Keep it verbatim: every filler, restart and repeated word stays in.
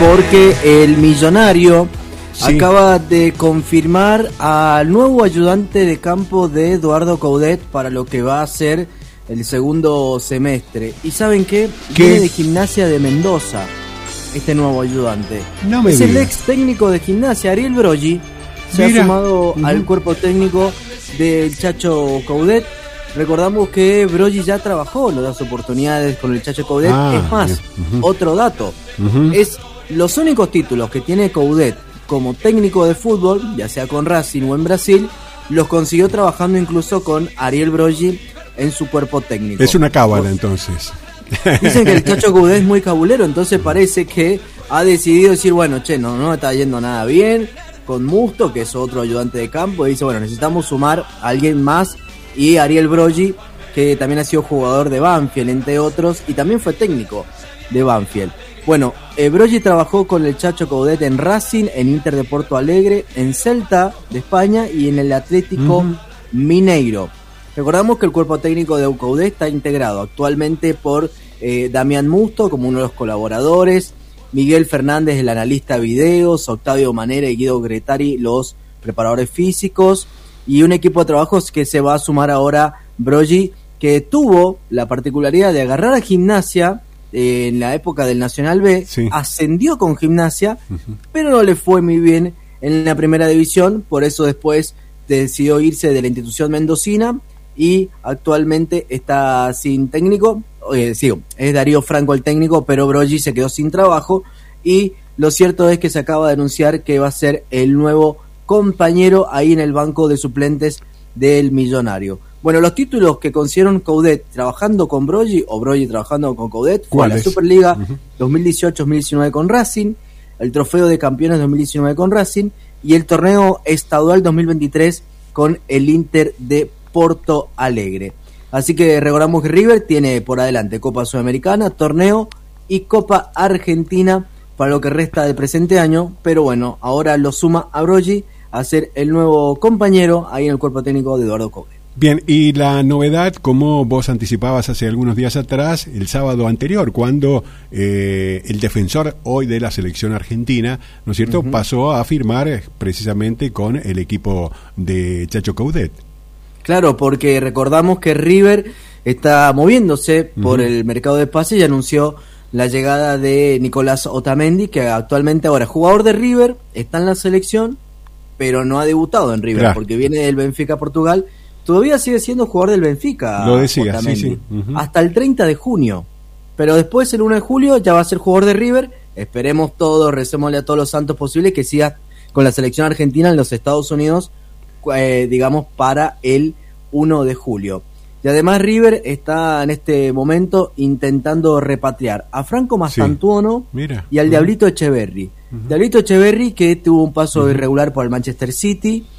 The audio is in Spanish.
porque el Millonario sí. acaba de confirmar al nuevo ayudante de campo de Eduardo Coudet para lo que va a ser el segundo semestre. ¿Y saben qué? ¿Qué? Viene de Gimnasia de Mendoza, este nuevo ayudante. No me es digas. el ex técnico de Gimnasia, Ariel Broggi, se Mira. ha sumado uh-huh. al cuerpo técnico del Chacho Coudet. Recordamos que Broggi ya trabajó en las oportunidades con el Chacho Coudet. Ah, es más, uh-huh. otro dato, Uh-huh. es los únicos títulos que tiene Coudet como técnico de fútbol, ya sea con Racing o en Brasil, los consiguió trabajando incluso con Ariel Broggi en su cuerpo técnico. Es una cábala entonces. Dicen que el Chacho Coudet es muy cabulero, entonces parece que ha decidido decir, bueno, che, no, no está yendo nada bien con Musto, que es otro ayudante de campo, y dice, bueno, necesitamos sumar a alguien más, y Ariel Broggi, que también ha sido jugador de Banfield, entre otros, y también fue técnico de Banfield. Bueno, eh, Broggi trabajó con el Chacho Coudet en Racing, en Inter de Porto Alegre, en Celta de España y en el Atlético uh-huh. Mineiro. Recordamos que el cuerpo técnico de Coudet está integrado actualmente por eh, Damián Musto como uno de los colaboradores, Miguel Fernández, el analista de videos, Octavio Manera y Guido Gretari, los preparadores físicos, y un equipo de trabajos que se va a sumar ahora Broggi, que tuvo la particularidad de agarrar a Gimnasia eh, en la época del Nacional B, sí. ascendió con Gimnasia, uh-huh. pero no le fue muy bien en la primera división, por eso después decidió irse de la institución mendocina y actualmente está sin técnico. Eh, sí, es Darío Franco el técnico, pero Broggi se quedó sin trabajo, y lo cierto es que se acaba de anunciar que va a ser el nuevo compañero ahí en el banco de suplentes del Millonario. Bueno, los títulos que consiguieron Coudet trabajando con Broggi o Broggi trabajando con Coudet fue la Superliga uh-huh. dos mil dieciocho dos mil diecinueve con Racing, el Trofeo de Campeones dos mil diecinueve con Racing y el Torneo Estadual dos mil veintitrés con el Inter de Porto Alegre. Así que recordamos que River tiene por adelante Copa Sudamericana, Torneo y Copa Argentina para lo que resta del presente año, pero bueno, ahora lo suma a Broggi a ser el nuevo compañero ahí en el cuerpo técnico de Eduardo Coudet. Bien, y la novedad, como vos anticipabas hace algunos días atrás, el sábado anterior, cuando eh, el defensor hoy de la selección argentina, ¿no es cierto?, uh-huh. pasó a firmar precisamente con el equipo de Chacho Coudet. Claro, porque recordamos que River está moviéndose uh-huh. por el mercado de pases y anunció la llegada de Nicolás Otamendi, que actualmente ahora es jugador de River, está en la selección, pero no ha debutado en River, claro. porque viene del Benfica Portugal. Todavía sigue siendo jugador del Benfica. Lo decía, Otamendi, sí, sí. Uh-huh. hasta el treinta de junio. Pero después, el uno de julio, ya va a ser jugador de River. Esperemos todos, recémosle a todos los santos posibles que siga con la selección argentina en los Estados Unidos, eh, digamos, para el uno de julio. Y además River está en este momento intentando repatriar a Franco Mastantuono sí. Mira. y al uh-huh. Diablito Echeverri. Uh-huh. Diablito Echeverri, que tuvo un paso uh-huh. irregular por el Manchester City,